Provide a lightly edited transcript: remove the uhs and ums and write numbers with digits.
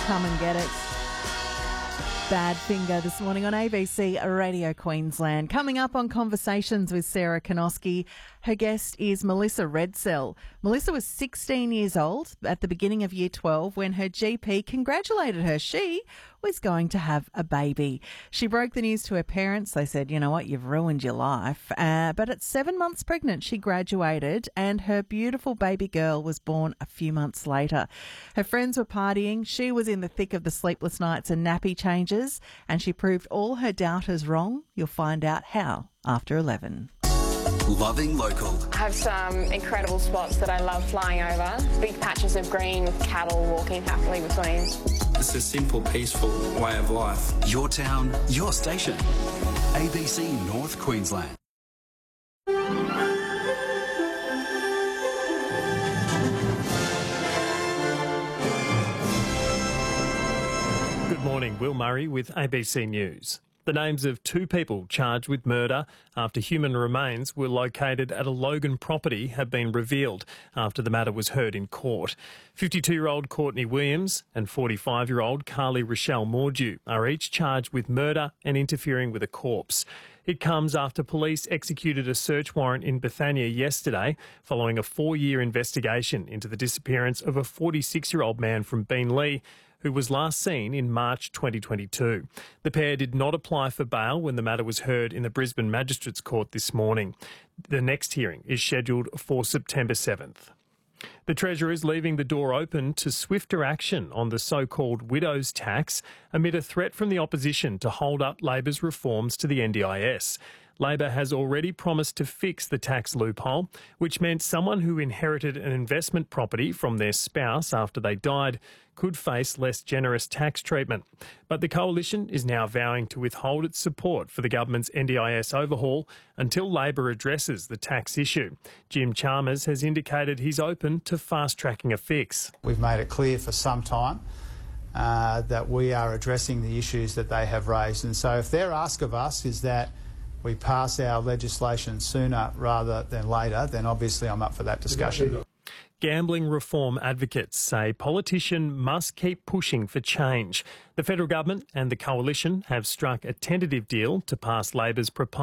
Come and get it. Bad Finger this morning on ABC Radio Queensland. Coming up on Conversations with Sarah Konoski, her guest is Melissa Redsell. Melissa was 16 years old at the beginning of Year 12 when her GP congratulated her. She was going to have a baby. She broke the news to her parents. They said, you know what, you've ruined your life. But at 7 months pregnant, she graduated and her beautiful baby girl was born a few months later. Her friends were partying. She was in the thick of the sleepless nights and nappy changes, and she proved all her doubters wrong. You'll find out how after 11. Loving local. I have some incredible spots that I love flying over. Big patches of green with cattle walking happily between. It's a simple, peaceful way of life. Your town, your station. ABC North Queensland. Good morning, Will Murray with ABC News. The names of two people charged with murder after human remains were located at a Logan property have been revealed after the matter was heard in court. 52-year-old Courtney Williams and 45-year-old Carly Rochelle Mordew are each charged with murder and interfering with a corpse. It comes after police executed a search warrant in Bethania yesterday following a 4-year investigation into the disappearance of a 46-year-old man from Beenleigh who was last seen in March 2022. The pair did not apply for bail when the matter was heard in the Brisbane Magistrates Court this morning. The next hearing is scheduled for September 7th. The Treasurer is leaving the door open to swifter action on the so-called widow's tax amid a threat from the opposition to hold up Labor's reforms to the NDIS. Labor has already promised to fix the tax loophole, which meant someone who inherited an investment property from their spouse after they died could face less generous tax treatment. But the Coalition is now vowing to withhold its support for the government's NDIS overhaul until Labor addresses the tax issue. Jim Chalmers has indicated he's open to fast-tracking a fix. We've made it clear for some time that we are addressing the issues that they have raised. And so if their ask of us is that we pass our legislation sooner rather than later, then obviously I'm up for that discussion. Gambling reform advocates say politicians must keep pushing for change. The federal government and the Coalition have struck a tentative deal to pass Labor's proposed